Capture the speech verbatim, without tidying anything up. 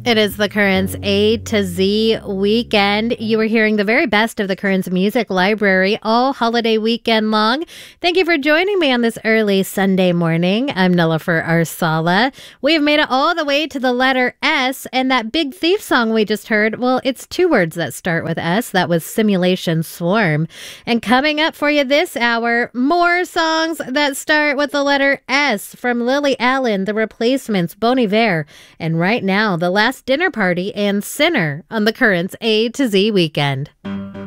It is the Currents A to Z weekend. You are hearing the very best of the Currents Music Library all holiday weekend long. Thank you for joining me on this early Sunday morning. I'm Nilofer Arsala. We have made it all the way to the letter S, and that Big Thief song we just heard, well, it's two words that start with S. That was Simulation Swarm. And coming up for you this hour, more songs that start with the letter S from Lily Allen, The Replacements, Bon Iver, and right now, The Last Dinner Party and Sinner on the Currents A to Z weekend.